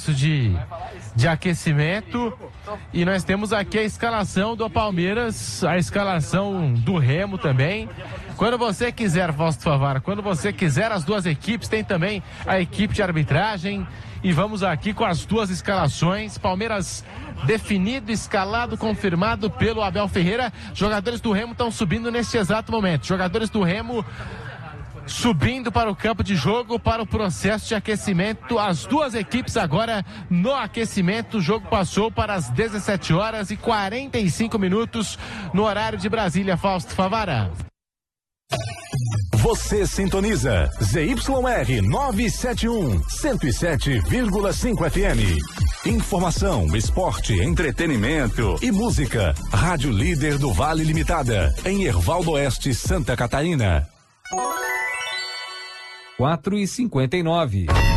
processo de aquecimento, e nós temos aqui a escalação do Palmeiras, a escalação do Remo também. Quando você quiser, Fausto Favara, quando você quiser, as duas equipes, tem também a equipe de arbitragem, e vamos aqui com as duas escalações. Palmeiras definido, escalado, confirmado pelo Abel Ferreira. Jogadores do Remo estão subindo neste exato momento. Jogadores do Remo subindo para o campo de jogo, para o processo de aquecimento. As duas equipes agora no aquecimento. O jogo passou para as 17h45 no horário de Brasília. Fausto Favara. Você sintoniza ZYR 971, 107,5 FM. Informação, esporte, entretenimento e música. Rádio Líder do Vale Limitada, em Hervaldo Oeste, Santa Catarina. 4h59.